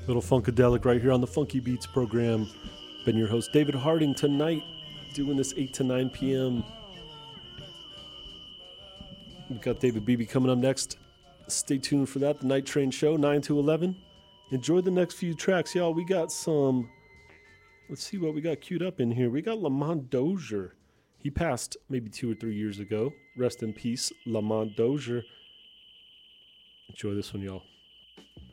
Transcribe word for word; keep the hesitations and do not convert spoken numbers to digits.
Little Funkadelic right here on the Funky Beats program. Been your host, David Harding, tonight, doing this eight to nine p.m. We've got David Beebe coming up next. Stay tuned for that. The Night Train Show, nine to eleven. Enjoy the next few tracks, y'all. We got some, let's see what we got queued up in here. We got Lamont Dozier. He passed maybe two or three years ago. Rest in peace, Lamont Dozier. Enjoy this one, y'all.